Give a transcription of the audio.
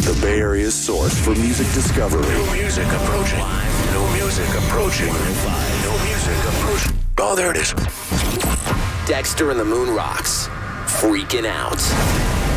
The Bay Area's source for music discovery. New music approaching. New music approaching. New music approaching. Oh, there it is. Dexter and the Moon Rocks. Freaking out.